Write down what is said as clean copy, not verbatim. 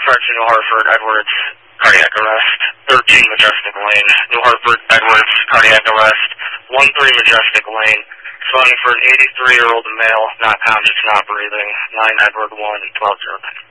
dispatch to New Hartford, Edwards, cardiac arrest. 13 Majestic Lane, New Hartford, Edwards, cardiac arrest. 13 Majestic Lane, responding for an 83-year-old male, not conscious, not breathing. 9 Edward 1, 12-0.